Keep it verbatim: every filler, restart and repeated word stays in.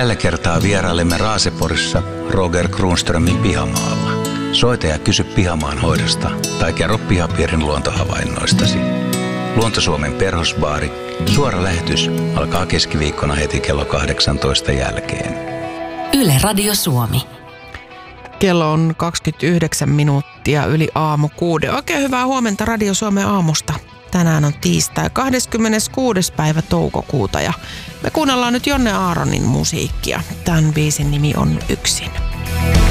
Tällä kertaa vierailemme Raaseporissa Roger Kronströmin pihamaalla. Soita ja kysy pihamaan hoidosta tai kerro pihapiirin luontohavainnoistasi. Luonto-Suomen perhosbaari. Suora lähetys alkaa keskiviikkona heti kello kahdeksantoista jälkeen. Yle Radio Suomi. Kello on kaksikymmentäyhdeksän minuuttia yli aamu kuuden. Oikein hyvää huomenta Radio Suomen aamusta. Tänään on tiistai kahdeskymmeneskuudes päivä toukokuuta ja me kuunnellaan nyt Jonne Aaronin musiikkia. Tämän biisin nimi on Yksin.